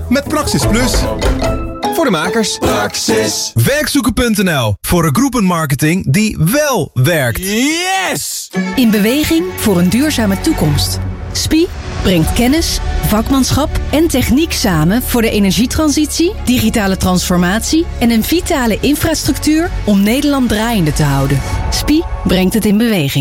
met Praxis Plus. Voor de makers. Praxis. Werkzoeken.nl voor een groepenmarketing die wel werkt. Yes! In beweging voor een duurzame toekomst. SPIE brengt kennis, vakmanschap en techniek samen voor de energietransitie, digitale transformatie en een vitale infrastructuur om Nederland draaiende te houden. SPIE brengt het in beweging.